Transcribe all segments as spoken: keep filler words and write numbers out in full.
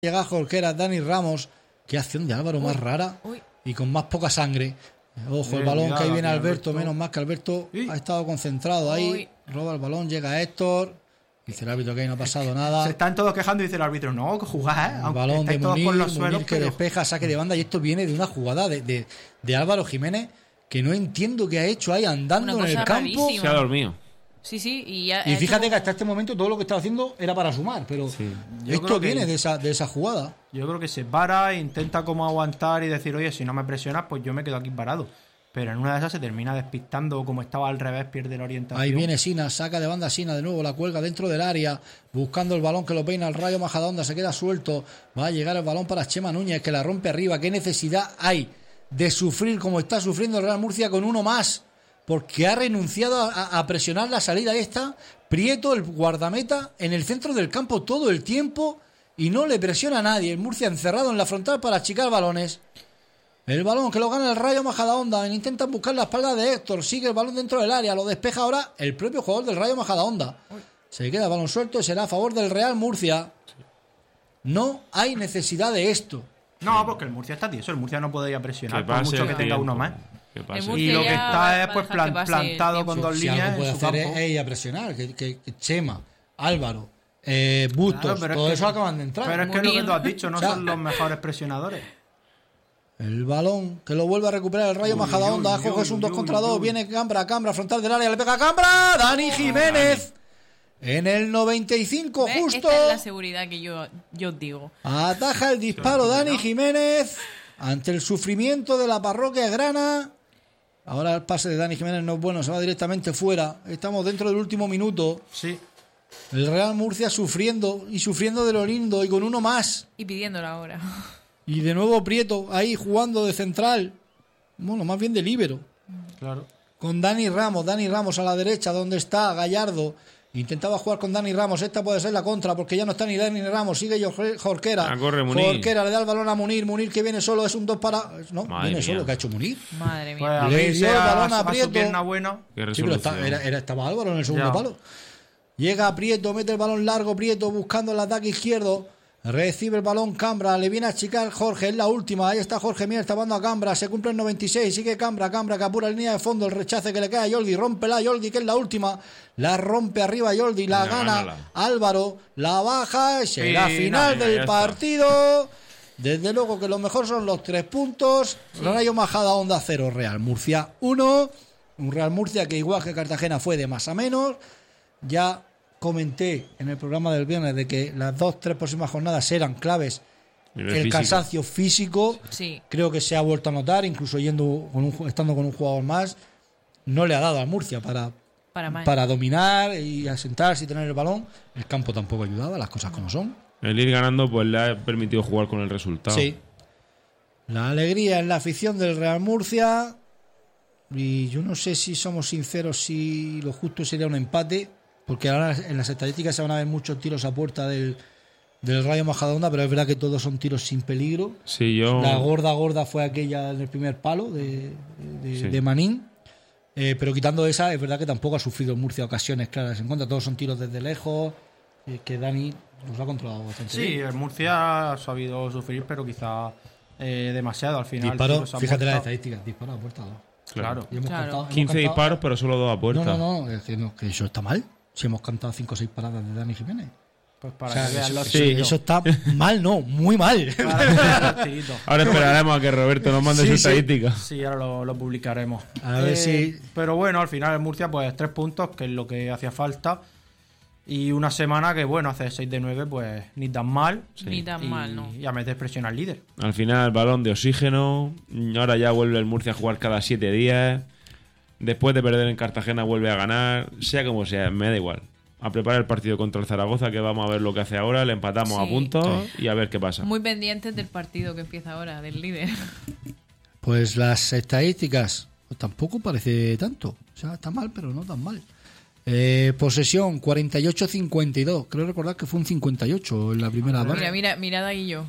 Llega Jorquera, Dani Ramos. Qué acción de Álvaro uy, más rara uy. y con más poca sangre. Ojo, el balón que ahí viene Alberto, Alberto, menos más que Alberto ¿Sí? ha estado concentrado ahí. Uy. Roba el balón, llega Héctor. Dice el árbitro que ahí no ha pasado nada. Se están todos quejando y dice el árbitro, no, que jugás, ¿eh? El balón de Munir, por los suelos, Munir que pero... despeja, saque de banda. Y esto viene de una jugada de, de, de Álvaro Jiménez que no entiendo qué ha hecho ahí andando en el campo. Se ha dormido. Sí, sí, y, ya, y fíjate que hasta este momento todo lo que estaba haciendo era para sumar, pero sí. esto viene de esa, de esa jugada. Yo creo que se para, intenta como aguantar y decir, oye, si no me presionas, pues yo me quedo aquí parado. Pero en una de esas se termina despistando, como estaba al revés, pierde la orientación. Ahí viene Sina, saca de banda Sina de nuevo, la cuelga dentro del área, buscando el balón que lo peina el Rayo Majadahonda, se queda suelto, va a llegar el balón para Chema Núñez, que la rompe arriba. ¿Qué necesidad hay de sufrir como está sufriendo el Real Murcia con uno más? Porque ha renunciado a, a presionar la salida. Ahí está Prieto, el guardameta, en el centro del campo todo el tiempo y no le presiona a nadie. El Murcia encerrado en la frontal para achicar balones. El balón que lo gana el Rayo Majadahonda. Intentan buscar la espalda de Héctor. Sigue el balón dentro del área. Lo despeja ahora el propio jugador del Rayo Majadahonda. Se queda el balón suelto y será a favor del Real Murcia. No hay necesidad de esto. No, porque el Murcia está tieso. El Murcia no puede ir a presionar por mucho que tenga uno más. Y lo que está es pues plan, plantado con dos si líneas. Algo puede hacer es, es ir a presionar. Que, que, que Chema, Álvaro, eh, Bustos, claro, todo es eso que, acaban de entrar. Pero es que es lo que tú has dicho, no o sea, son los mejores presionadores. El balón que lo vuelve a recuperar el Rayo Majadahonda. Jorge es un dos contra dos. Viene Cambra, Cambra, frontal del área. Le pega a Cambra. Dani Jiménez. En el noventa y cinco ¿Ves? justo. Esta es la seguridad que yo, yo digo. Ataja el disparo Dani Jiménez. Ante el sufrimiento de la parroquia grana. Ahora el pase de Dani Jiménez no es bueno, se va directamente fuera. Estamos dentro del último minuto. Sí. El Real Murcia sufriendo y sufriendo de lo lindo y con uno más. Y pidiéndolo ahora. Y de nuevo Prieto ahí jugando de central. Bueno, más bien de líbero. Claro. Con Dani Ramos, Dani Ramos a la derecha, donde está Gallardo. Intentaba jugar con Dani Ramos, esta puede ser la contra porque ya no está ni Dani Ramos, sigue Jorquera. Ah, corre Munir. Jorquera le da el balón a Munir, Munir que viene solo, es un dos para... No, Madre viene mía. solo, que ha hecho Munir. Madre mía. Pues le dio el balón a, a Prieto. pierna buena. Sí, pero está, era, era, estaba Álvaro en el segundo ya. palo. Llega Prieto, mete el balón largo, Prieto buscando el ataque izquierdo. Recibe el balón Cambra, le viene a achicar Jorge, es la última, ahí está Jorge Mier tapando a Cambra, se cumple el noventa y seis, sigue Cambra, Cambra que apura la línea de fondo, el rechace que le cae a Yoldi, rómpela Yoldi que es la última, la rompe arriba Yoldi, la Venga, gana gánala. Álvaro, la baja, será Sí, final no, del ya partido, desde luego que lo mejor son los tres puntos, sí. Rayo Majadahonda cero, Real Murcia uno, un Real Murcia que igual que Cartagena fue de más a menos, ya... Comenté en el programa del viernes de que las dos, tres próximas jornadas eran claves. El, el físico. Cansancio físico, sí. Creo que se ha vuelto a notar, incluso yendo con un, estando con un jugador más, no le ha dado a Murcia para, para, para dominar y asentarse y tener el balón. El campo tampoco ayudaba, las cosas como son. El ir ganando pues le ha permitido jugar con el resultado. Sí. La alegría en la afición del Real Murcia. Y yo no sé si somos sinceros si lo justo sería un empate. Porque ahora en las estadísticas se van a ver muchos tiros a puerta del, del Rayo Majadahonda, pero es verdad que todos son tiros sin peligro. Sí, yo... La gorda gorda fue aquella en el primer palo de, de, sí. de Manín. Eh, pero quitando esa, es verdad que tampoco ha sufrido Murcia ocasiones claras en contra. Todos son tiros desde lejos, eh, que Dani los ha controlado bastante sí, bien. Sí, el Murcia ha sabido sufrir, pero quizá eh, demasiado al final. Disparo, fíjate las estadísticas, disparo a puerta dos. Claro. Y hemos claro. cantado, hemos quince cantado, disparos, pero solo dos a puerta. No, no, no, es que, no, que eso está mal. Si hemos cantado cinco o seis paradas de Dani Jiménez. Pues para o sea, que vean eso, los sí, eso está mal, no, muy mal. Ahora esperaremos a que Roberto nos mande sí, su sí. estadística. Sí, ahora lo, lo publicaremos. A ver eh, si... Pero bueno, al final el Murcia, pues tres puntos, que es lo que hacía falta. Y una semana que, bueno, hace seis de nueve, pues ni tan mal. Sí. Ni tan y, mal, ¿no? Y a meter presión al líder. Al final, balón de oxígeno. Ahora ya vuelve el Murcia a jugar cada siete días. Después de perder en Cartagena vuelve a ganar, sea como sea, me da igual. A preparar el partido contra el Zaragoza, que vamos a ver lo que hace ahora, le empatamos sí. a puntos y a ver qué pasa. Muy pendientes del partido que empieza ahora, del líder. Pues las estadísticas, pues tampoco parece tanto. O sea, está mal, pero no tan mal. Eh, posesión, cuarenta y ocho a cincuenta y dos. Creo recordar que fue un cincuenta y ocho en la primera parte. Mira, mira, mirad ahí yo.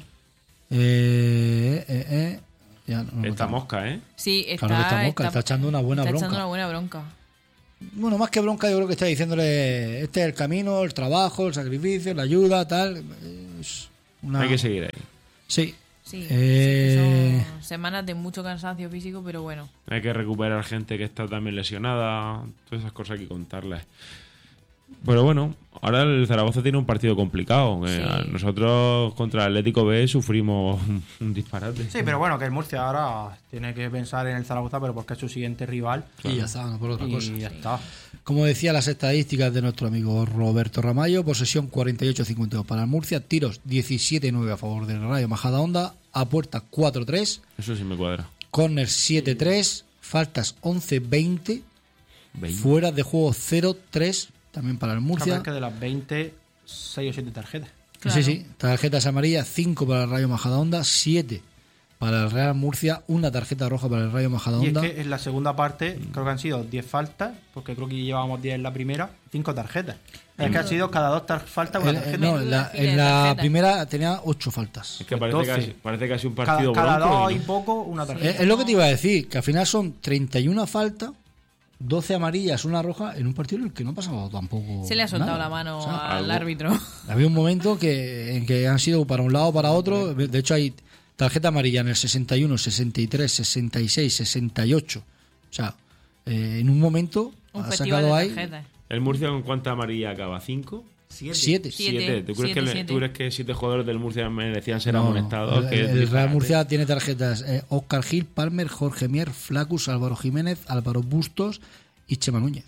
Eh, eh, eh. Ya, no, esta no, mosca, ¿eh? Sí, está, claro que está, mosca, está, está echando una buena está bronca. echando una buena bronca. Bueno, más que bronca, yo creo que está diciéndole: este es el camino, el trabajo, el sacrificio, la ayuda, tal. Es, Una- Hay que seguir ahí. Sí. Sí, Eh, sí, son semanas de mucho cansancio físico, pero bueno. Hay que recuperar gente que está también lesionada. Todas esas cosas hay que contarles. Pero bueno, ahora el Zaragoza tiene un partido complicado. Eh, Sí. Nosotros contra el Atlético B sufrimos un, un disparate. Sí, pero bueno, que el Murcia ahora tiene que pensar en el Zaragoza, pero porque es su siguiente rival. Y ya está, no por otra Y cosa. ya está. Como decía las estadísticas de nuestro amigo Roberto Ramallo, posesión cuarenta y ocho cincuenta y dos para el Murcia, tiros diecisiete nueve a favor del Rayo Majadahonda, a puerta cuatro tres, Eso sí me cuadra. córner siete tres, faltas once veinte, veinte. fuera de juego cero tres, también para el Murcia. Murcia. que de las veinte, seis o siete tarjetas. Claro. Sí, sí, tarjetas amarillas, cinco para el Rayo Majadahonda, siete para el Real Murcia, una tarjeta roja para el Rayo Y es Majadahonda. que en la segunda parte creo que han sido diez faltas, porque creo que llevábamos diez en la primera, cinco tarjetas. Es que han sido cada dos tar- faltas una Eh, eh, tarjeta. no, en la, Fila de en la tarjetas. primera tenía ocho faltas. Es que parece doce. casi, parece casi un cada, partido cada bronco. dos y y no. poco, una tarjeta. Es, es lo que te iba a decir, que al final son treinta y una faltas, doce amarillas, una roja, en un partido en el que no ha pasado tampoco. Se le ha soltado nada. la mano O sea, al algo. árbitro. había un momento que en que han sido para un lado o para otro. De hecho, hay tarjeta amarilla en el sesenta y uno, sesenta y tres, sesenta y seis, sesenta y ocho. O sea, eh, en un momento Un ha festival sacado de ahí tarjetas. ¿El Murcia con cuánta amarilla acaba? ¿Cinco? Siete. siete. Siete. Siete. ¿Tú, crees siete, que le- siete. ¿Tú crees que siete jugadores del Murcia merecían ser No, amonestados? el, Que el Real disparate. Murcia tiene tarjetas eh, Óscar Gil, Palmer, Jorge Mier, Flacus, Álvaro Jiménez, Álvaro Bustos y Chema Núñez.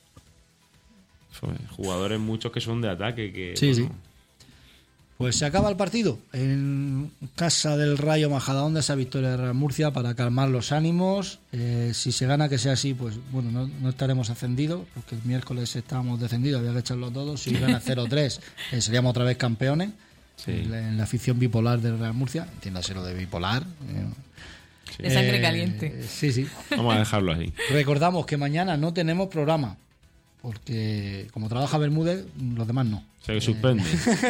Joder, jugadores muchos que son de ataque. Que, Sí, bueno, sí. Pues se acaba el partido en casa del Rayo Majadahonda, esa victoria de Real Murcia para calmar los ánimos. Eh, si se gana que sea así, pues bueno, no, no estaremos ascendidos, porque el miércoles estábamos descendidos, había que echarlo todo. Si gana cero tres, eh, seríamos otra vez campeones. Sí. En, la, en la afición bipolar del Real Murcia, entiéndase lo de bipolar. eh. De sangre Eh, caliente. Sí, sí. Vamos a dejarlo así. Recordamos que mañana no tenemos programa, porque como trabaja Bermúdez, los demás no. Se suspende.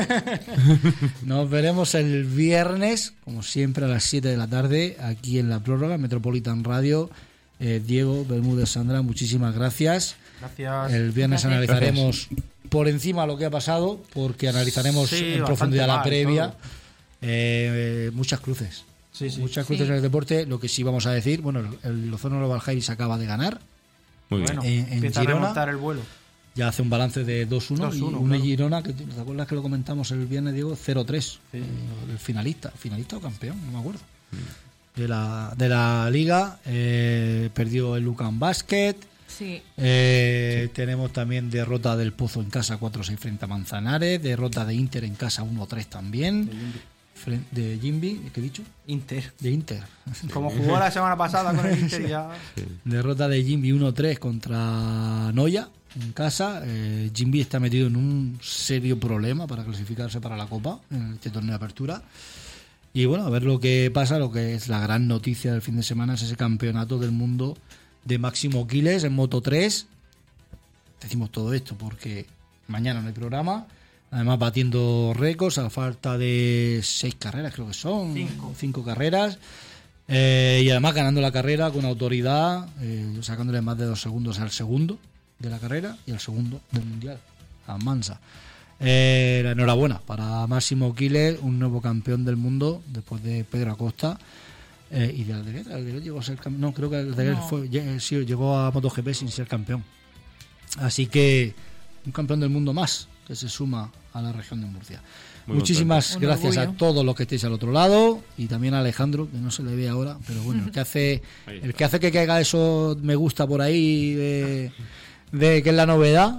Nos veremos el viernes, como siempre, a las siete de la tarde, aquí en la prórroga, Metropolitan Radio. Eh, Diego, Bermúdez, Sandra, muchísimas gracias. Gracias. El viernes Gracias. analizaremos por encima lo que ha pasado, porque analizaremos Sí, en bastante profundidad la mal, previa. todo. Eh, eh, muchas cruces. Sí, sí. Muchas cruces Sí. en el deporte. Lo que sí vamos a decir, bueno, el Lozano Lobaljairi acaba de ganar. Muy bien. Bueno, En- en empieza Girona. a remontar el vuelo. Ya hace un balance de dos uno y dos uno, una claro. Girona, que ¿te acuerdas que lo comentamos el viernes, Diego? cero tres. Sí. Eh, el finalista, finalista o campeón, no me acuerdo. De la, de la liga, eh, perdió el Lucan Basket. Sí. Eh, Tenemos también derrota del Pozo en casa cuatro seis frente a Manzanares, derrota de Inter en casa uno tres también. Fren- De Jimby, ¿qué he dicho? Inter. De Inter. Como jugó la semana pasada con el Inter ya... Derrota de Jimby uno tres contra Noya en casa. Eh, Jimby está metido en un serio problema para clasificarse para la Copa en este torneo de apertura. Y bueno, a ver lo que pasa. Lo que es la gran noticia del fin de semana es ese campeonato del mundo de Máximo Quiles en Moto tres. Decimos todo esto porque mañana no hay programa. Además batiendo récords a falta de seis carreras, creo que son. Cinco. Cinco carreras. Eh, y además ganando la carrera con autoridad, eh, sacándole más de dos segundos al segundo de la carrera y al segundo del mundial, a Mansa. Eh, la enhorabuena para Máximo Quiles, un nuevo campeón del mundo después de Pedro Acosta. Eh, y de Aldeguer, Aldeguer llegó a ser campeón. No, creo que Aldeguer No. fue, lle- sí, llegó a MotoGP sin ser campeón. Así que un campeón del mundo más que se suma a la región de Murcia. Muy Muchísimas contento. Un gracias a orgullo. todos los que estéis al otro lado y también a Alejandro, que no se le ve ahora, pero bueno, el que hace, Ahí el está. que hace que caiga eso me gusta por ahí de, de que es la novedad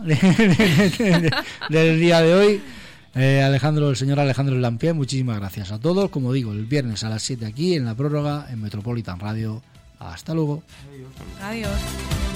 del día de hoy. Eh, Alejandro, el señor Alejandro Lampié, muchísimas gracias a todos. Como digo, el viernes a las siete aquí en la prórroga en Metropolitan Radio. Hasta luego. Adiós.